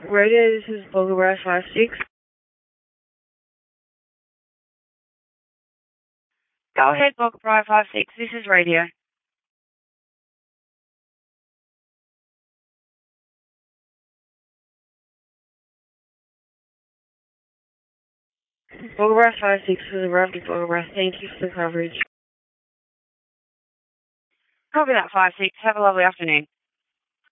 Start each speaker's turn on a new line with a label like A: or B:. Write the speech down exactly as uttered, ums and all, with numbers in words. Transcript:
A: Radio, this is Bulgar five six. Go ahead, Bulgar five six. This is radio. Bulgar five six for the Rough Bulgar. Thank you for the coverage. Copy that five six. Have a lovely afternoon.